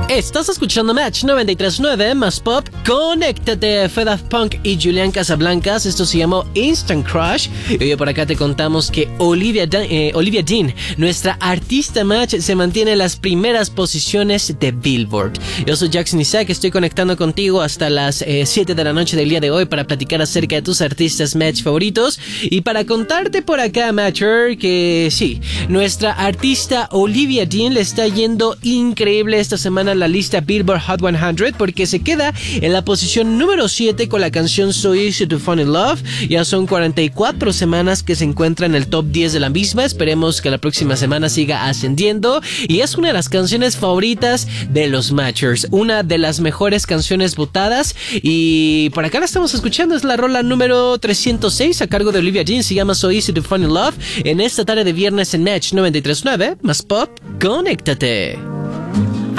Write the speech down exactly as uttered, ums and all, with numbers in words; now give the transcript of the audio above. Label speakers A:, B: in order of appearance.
A: Estás escuchando Match noventa y tres punto nueve más Pop. Conéctate. Fue Daft Punk y Julián Casablancas. Esto se llamó Instant Crush. Y hoy por acá te contamos que Olivia, eh, Olivia Dean, nuestra artista Match, se mantiene en las primeras posiciones de Billboard. Yo soy Jackson Isaac. Estoy conectando contigo hasta las eh, siete de la noche del día de hoy para platicar acerca de tus artistas Match favoritos. Y para contarte por acá, Matcher, que sí, nuestra artista Olivia Dean le está yendo increíble esta semana en la lista Billboard Hot cien porque se queda en la posición número siete con la canción So Easy to Fall in Love. Ya son cuarenta y cuatro semanas que se encuentra en el top diez de la misma. Esperemos que la próxima semana siga ascendiendo. Y es una de las canciones favoritas de los Matchers, una de las mejores canciones votadas. Y por acá la estamos escuchando, es la rola número trescientos seis a cargo de Olivia Dean. Se llama So Easy to Fall in Love en esta tarde de viernes en Match noventa y tres punto nueve más Pop. Conéctate.